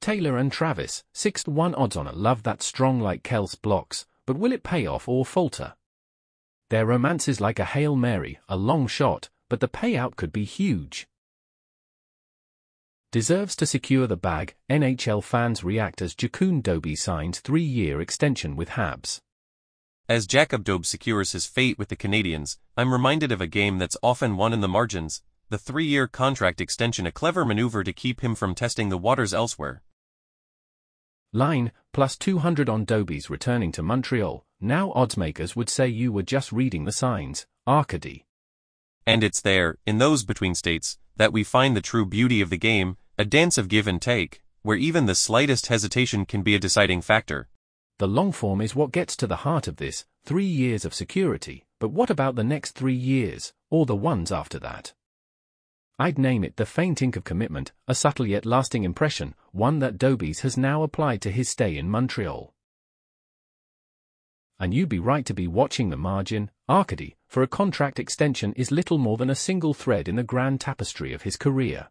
Taylor and Travis, 6-1 odds on a love that's strong like Kels blocks, but will it pay off or falter? Their romance is like a Hail Mary, a long shot, but the payout could be huge. Deserves to secure the bag, NHL fans react as Jacun Dobie signs 3-year extension with Habs. As Jacob Dobie secures his fate with the Canadiens, I'm reminded of a game that's often won in the margins, the 3-year contract extension, a clever maneuver to keep him from testing the waters elsewhere. Line, plus 200 on Dobie's returning to Montreal. Now oddsmakers would say you were just reading the signs, Arcady. And it's there, in those between states, that we find the true beauty of the game, a dance of give and take, where even the slightest hesitation can be a deciding factor. The long form is what gets to the heart of this, 3 years of security, but what about the next 3 years, or the ones after that? I'd name it the faint ink of commitment, a subtle yet lasting impression, one that Dobie's has now applied to his stay in Montreal. And you'd be right to be watching the margin, Arcady, for a contract extension is little more than a single thread in the grand tapestry of his career.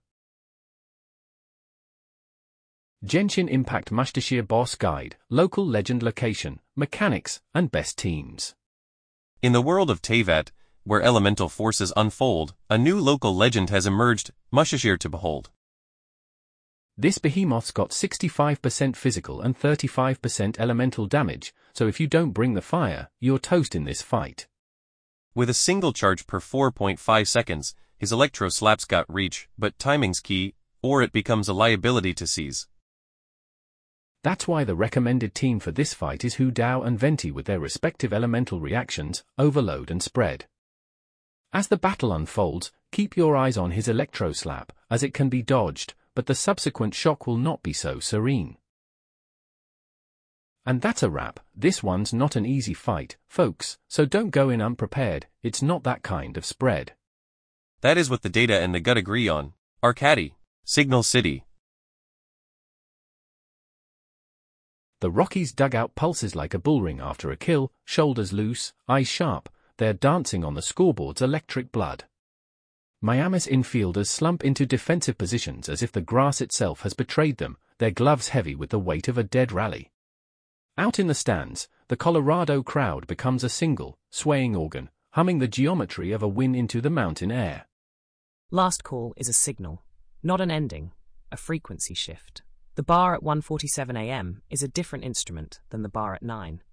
Genshin Impact Mushashire Boss Guide, Local Legend Location, Mechanics, and Best Teams. In the world of Teyvat, where elemental forces unfold, a new local legend has emerged, Mushashire to behold. This behemoth's got 65% physical and 35% elemental damage, so if you don't bring the fire, you're toast in this fight. With a single charge per 4.5 seconds, his electro slaps got reach, but timing's key, or it becomes a liability to seize. That's why the recommended team for this fight is Hu Dao and Venti with their respective elemental reactions, Overload and Spread. As the battle unfolds, keep your eyes on his electro slap, as it can be dodged, but the subsequent shock will not be so serene. And that's a wrap. This one's not an easy fight, folks, so don't go in unprepared, it's not that kind of spread. That is what the data and the gut agree on. Arcady, Signal City. The Rockies' dugout pulses like a bullring after a kill, shoulders loose, eyes sharp, they're dancing on the scoreboard's electric blood. Miami's infielders slump into defensive positions as if the grass itself has betrayed them, their gloves heavy with the weight of a dead rally. Out in the stands, the Colorado crowd becomes a single, swaying organ, humming the geometry of a win into the mountain air. Last call is a signal, not an ending, a frequency shift. The bar at 1:47 a.m. is a different instrument than the bar at 9.